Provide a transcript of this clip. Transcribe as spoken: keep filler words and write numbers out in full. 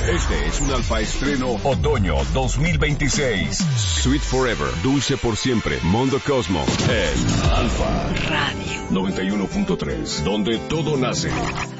Este es un Alfa Estreno Otoño dos mil veintiséis. Sweet Forever, dulce por siempre. Mondo Cosmo en Alfa Radio noventa y uno punto tres, donde todo nace.